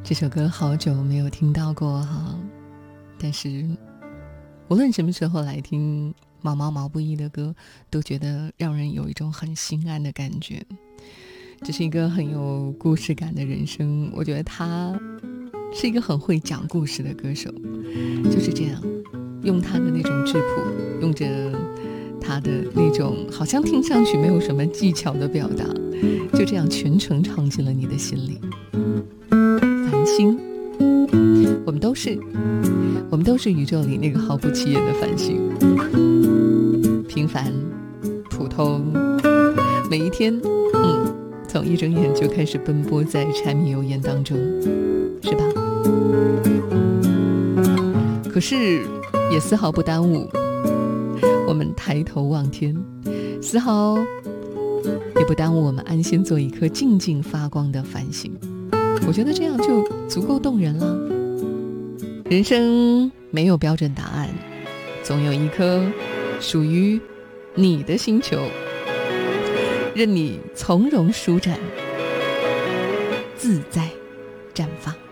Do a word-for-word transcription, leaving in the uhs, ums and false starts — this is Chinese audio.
这首歌好久没有听到过哈，但是无论什么时候来听毛毛毛不易的歌，都觉得让人有一种很心安的感觉。这是一个很有故事感的人生，我觉得他是一个很会讲故事的歌手，就是这样用他的那种质朴，用着他的那种好像听上去没有什么技巧的表达，就这样全程唱进了你的心里。繁星，我们都是我们都是宇宙里那个毫不起眼的繁星，平凡普通，每一天嗯，从一睁眼就开始奔波在柴米油盐当中，是吧？可是也丝毫不耽误我们抬头望天，丝毫也不耽误我们安心做一颗静静发光的繁星。我觉得这样就足够动人了。人生没有标准答案，总有一颗属于你的星球，任你从容舒展，自在绽放。